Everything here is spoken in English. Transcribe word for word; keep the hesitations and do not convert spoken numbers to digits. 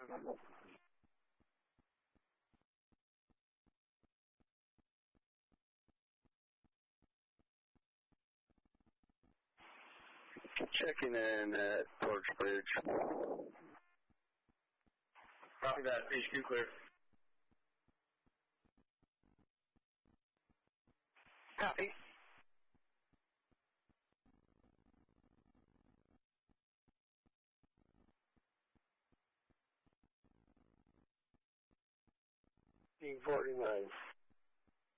Checking in at Torch Bridge. Copy that. H Q clear. Copy. forty-nine.